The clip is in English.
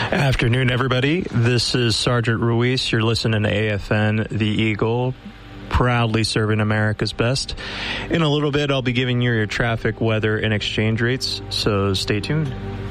Afternoon, everybody. This is Sergeant Ruiz. You're listening to AFN, The Eagle, proudly serving America's best. In a little bit, I'll be giving you your traffic, weather, and exchange rates, so stay tuned.